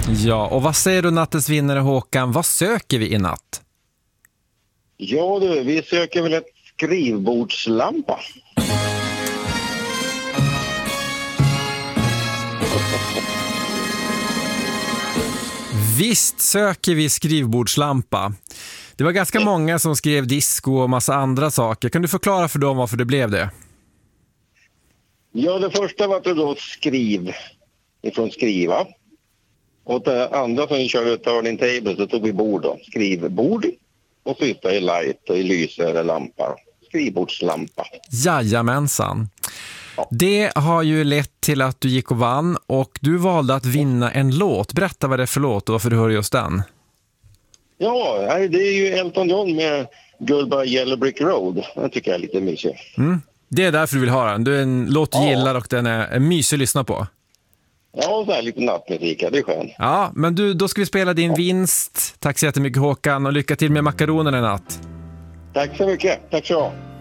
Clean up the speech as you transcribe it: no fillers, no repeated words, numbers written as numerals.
Ja, och vad säger du nattens vinnare Håkan? Vad söker vi i natt? Ja du, vi söker väl ett skrivbordslampa. Visst söker vi skrivbordslampa. Det var ganska många som skrev disco och massa andra saker. Kan du förklara för dem varför det blev det? Ja, det första var att det då skriv ifrån skriva. Och det andra som vi körde turning table så tog vi bord då. Skrivbord och syftar i light och i lyse eller lampa. Skrivbordslampa. Jajamensan. Det har ju lett till att du gick och vann och du valde att vinna en låt. Berätta vad det är för låt och varför du hör just den. Ja, det är ju Elton John med Goodbye Yellow Brick Road. Den tycker jag är lite mysig. Det är därför du vill ha den. Du är en låt du gillar och den är mysig att lyssna på. Ja, så här lite nattmusik, det är skönt. Ja, men då ska vi spela din vinst. Tack så jättemycket Håkan och lycka till med makaronerna i natt. Tack så mycket, tack så.